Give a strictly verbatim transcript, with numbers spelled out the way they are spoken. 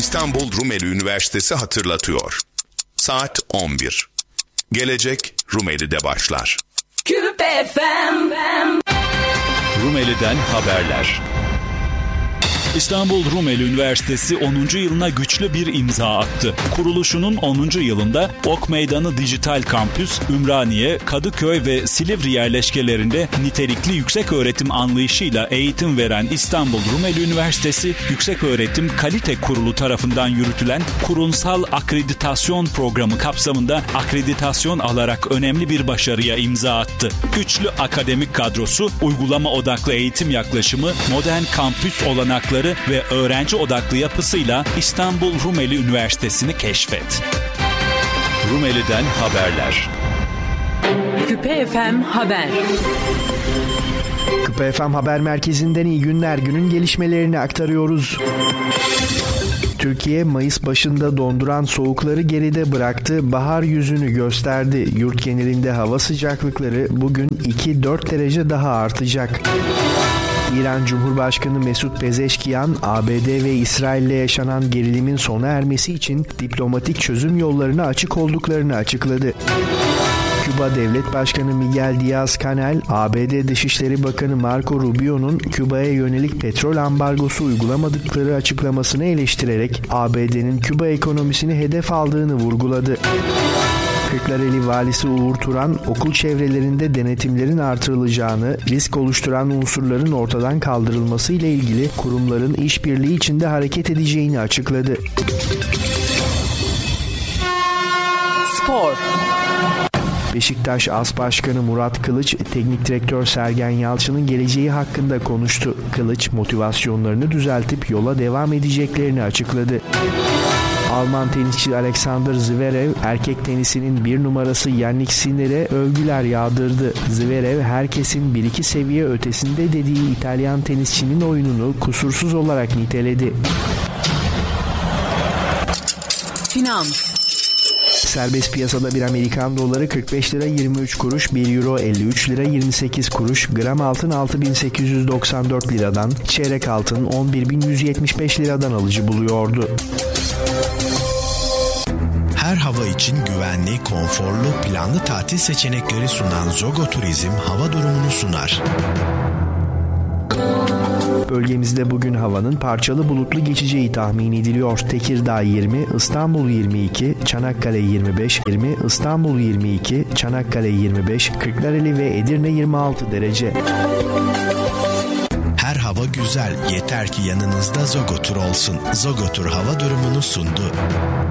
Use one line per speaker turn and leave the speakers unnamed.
İstanbul Rumeli Üniversitesi hatırlatıyor. Saat on bir. Gelecek Rumeli'de başlar.
Küpe F M.
Rumeli'den haberler. İstanbul Rumeli Üniversitesi onuncu yılına güçlü bir imza attı. Kuruluşunun onuncu yılında Ok Meydanı Dijital Kampüs, Ümraniye, Kadıköy ve Silivri yerleşkelerinde nitelikli yükseköğretim anlayışıyla eğitim veren İstanbul Rumeli Üniversitesi, Yükseköğretim Kalite Kurulu tarafından yürütülen kurumsal akreditasyon programı kapsamında akreditasyon alarak önemli bir başarıya imza attı. Güçlü akademik kadrosu, uygulama odaklı eğitim yaklaşımı, modern kampüs olanakları ve öğrenci odaklı yapısıyla İstanbul Rumeli Üniversitesi'ni keşfet. Rumeli'den haberler.
Küpe F M Haber.
Küpe F M Haber Merkezi'nden iyi günler. Günün gelişmelerini aktarıyoruz. Türkiye, Mayıs başında donduran soğukları geride bıraktı, bahar yüzünü gösterdi. Yurt genelinde hava sıcaklıkları bugün iki dört derece daha artacak. İran Cumhurbaşkanı Mesut Pezeşkiyan, A B D ve İsrail'le yaşanan gerilimin sona ermesi için diplomatik çözüm yollarına açık olduklarını açıkladı. Küba Devlet Başkanı Miguel Díaz-Canel, A B D Dışişleri Bakanı Marco Rubio'nun Küba'ya yönelik petrol ambargosu uygulamadıkları açıklamasını eleştirerek A B D'nin Küba ekonomisini hedef aldığını vurguladı. Kırklareli Valisi Uğur Turan, okul çevrelerinde denetimlerin artırılacağını, risk oluşturan unsurların ortadan kaldırılması ile ilgili kurumların işbirliği içinde hareket edeceğini açıkladı.
Spor.
Beşiktaş As Başkanı Murat Kılıç, teknik direktör Sergen Yalçın'ın geleceği hakkında konuştu. Kılıç, motivasyonlarını düzeltip yola devam edeceklerini açıkladı. Alman tenisçi Alexander Zverev, erkek tenisinin bir numarası Yannick Sinner'e övgüler yağdırdı. Zverev, herkesin bir iki seviye ötesinde dediği İtalyan tenisçinin oyununu kusursuz olarak niteledi.
Finans.
Serbest piyasada bir Amerikan doları kırk beş lira yirmi üç kuruş, bir euro elli üç lira yirmi sekiz kuruş, gram altın altı bin sekiz yüz doksan dört liradan, çeyrek altın on bir bin yüz yetmiş beş liradan alıcı buluyordu.
Her hava için güvenli, konforlu, planlı tatil seçenekleri sunan Zogo Turizm hava durumunu sunar.
Bölgemizde bugün havanın parçalı bulutlu geçeceği tahmin ediliyor. Tekirdağ yirmi, İstanbul yirmi iki, Çanakkale yirmi beş, yirmi, İstanbul yirmi iki, Çanakkale yirmi beş, Kırklareli ve Edirne yirmi altı derece.
Her hava güzel, yeter ki yanınızda Zogo Tur olsun. Zogo Tur hava durumunu sundu.